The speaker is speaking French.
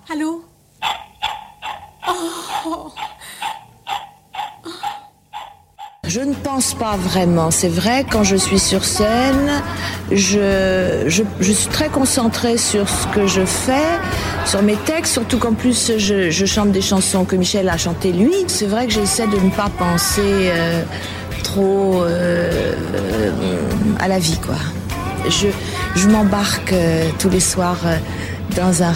Allô? Oh. Je ne pense pas vraiment. C'est vrai, quand je suis sur scène, je suis très concentrée sur ce que je fais, sur mes textes, surtout qu'en plus je chante des chansons que Michel a chantées lui. C'est vrai que j'essaie de ne pas penser trop à la vie, quoi. Je m'embarque tous les soirs dans un